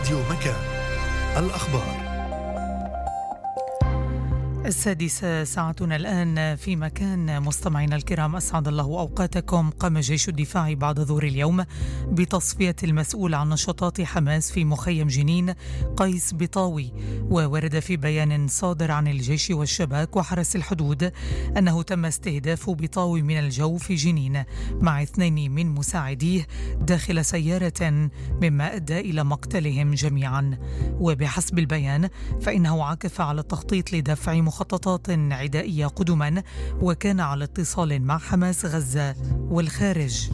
راديو مكان. الأخبار 6 ساعتنا الآن في مكان. مستمعينا الكرام، أسعد الله أوقاتكم. قام جيش الدفاع بعد ظهر اليوم بتصفية المسؤول عن نشاطات حماس في مخيم جنين قيس بطاوي. وورد في بيان صادر عن الجيش والشباك وحرس الحدود أنه تم استهداف بطاوي من الجو في جنين مع 2 من مساعديه داخل سيارة، مما أدى إلى مقتلهم جميعا. وبحسب البيان فإنه عكف على التخطيط لدفع مخططات عدائية قدما، وكان على اتصال مع حماس غزة والخارج.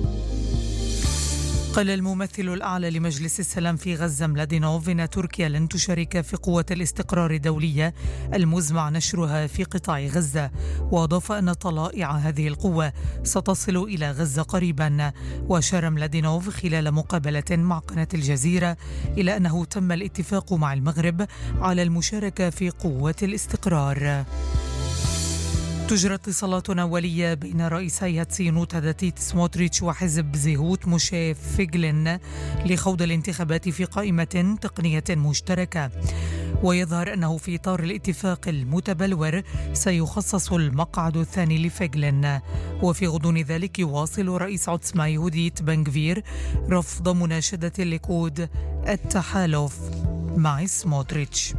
قال الممثل الأعلى لمجلس السلام في غزة ملادينوف إن تركيا لن تشارك في قوة الاستقرار الدولية المزمع نشرها في قطاع غزة، وأضاف أن طلائع هذه القوة ستصل إلى غزة قريبا. وأشار ملادينوف خلال مقابلة مع قناة الجزيرة إلى أنه تم الاتفاق مع المغرب على المشاركة في قوة الاستقرار. تجرى اتصالات أولية بين رئيسي هاتسينوت هداتيت سموتريتش وحزب زيهوت موشي فيغلين لخوض الانتخابات في قائمة تقنية مشتركة. ويظهر أنه في إطار الاتفاق المتبلور سيخصص المقعد الثاني لفيغلين. وفي غضون ذلك يواصل رئيس عوتسما يهوديت بنغفير رفض مناشدة الليكود التحالف مع سموتريتش.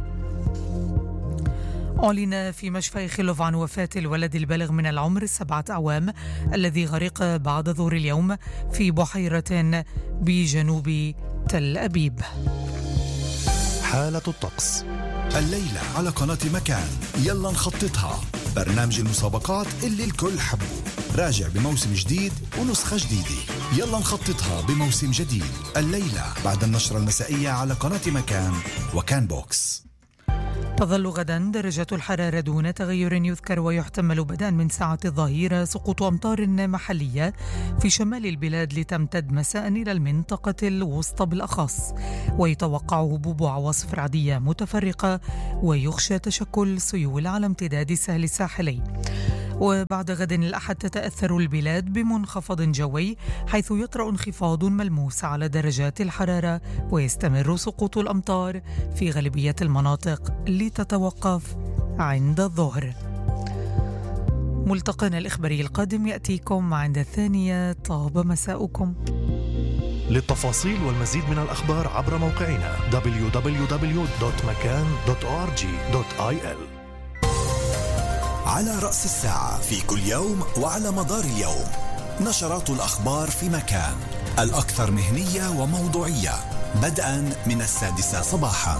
أعلن في مشفى إيخيلوف عن وفاة الولد البالغ من العمر 7 أعوام الذي غرق بعد ظهر اليوم في بحيرة بجنوب تل أبيب. حالة الطقس الليلة على قناة مكان. يلا نخططها، برنامج المسابقات اللي الكل حبه، راجع بموسم جديد ونسخة جديدة. يلا نخططها بموسم جديد الليلة بعد النشرة المسائية على قناة مكان وكان بوكس. تظل غدا درجة الحرارة دون تغير يذكر، ويحتمل بدءا من ساعة الظهيرة سقوط أمطار محلية في شمال البلاد لتمتد مساء إلى المنطقة الوسطى بالأخص. ويتوقع هبوب عواصف رعدية متفرقة، ويخشى تشكل سيول على امتداد الساحل الساحلي. وبعد غد الأحد تتأثر البلاد بمنخفض جوي، حيث يطرأ انخفاض ملموس على درجات الحرارة، ويستمر سقوط الأمطار في غالبية المناطق لتتوقف عند الظهر. ملتقانا الإخباري القادم يأتيكم عند 2. طاب مساؤكم. للتفاصيل والمزيد من الأخبار عبر موقعنا www.makan.org.il. على رأس الساعة في كل يوم وعلى مدار اليوم، نشرات الأخبار في مكان، الأكثر مهنية وموضوعية، بدءا من 6 صباحا.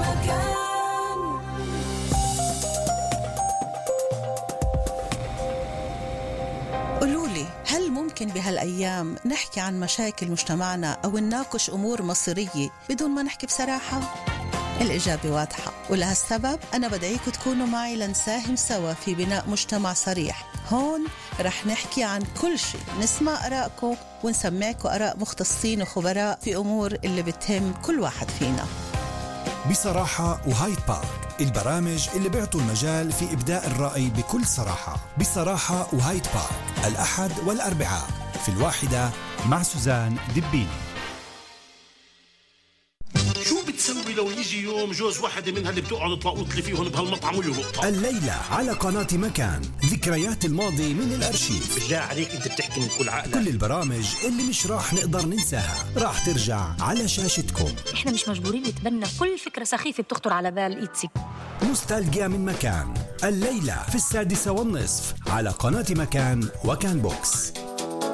قولولي، هل ممكن بهالأيام نحكي عن مشاكل مجتمعنا أو نناقش أمور مصيرية بدون ما نحكي بصراحة؟ الإجابة واضحة، ولهالسبب أنا بدعيكم تكونوا معي لنساهم سوا في بناء مجتمع صريح. هون رح نحكي عن كل شيء، نسمع آرائكم ونسمعكم آراء مختصين وخبراء في أمور اللي بتهم كل واحد فينا. بصراحة وهايد بارك، البرامج اللي بيعطوا المجال في إبداء الرأي بكل صراحة. بصراحة وهايد بارك، الأحد والأربعاء في 1 مع سوزان دبيني. شو بتسوي لو يجي يوم جوز واحدة منها اللي بتقعد تلاقوط لي فيهم بهالمطعم ويلقطها؟ الليلة على قناة مكان، ذكريات الماضي من الأرشيف. بالله عليك أنت بتحكي من كل عقلك. كل البرامج اللي مش راح نقدر ننساها راح ترجع على شاشتكم. احنا مش مجبورين نتبنى كل فكرة سخيفة بتخطر على بال إيتسي. نوستالجيا من مكان، الليلة في 6:30 على قناة مكان وكان بوكس.